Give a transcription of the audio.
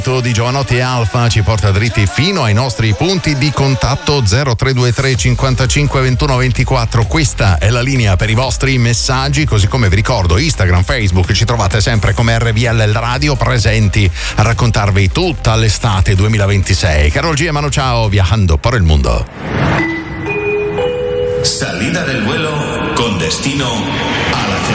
Di Giovanotti e Alfa ci porta dritti fino ai nostri punti di contatto 0323 55 21 24. Questa è la linea per i vostri messaggi, così come vi ricordo Instagram, Facebook, ci trovate sempre come RVL Radio, presenti a raccontarvi tutta l'estate 2026. Carol G e Manu Ciao, viajando por el mundo. Salida del vuelo con destino a la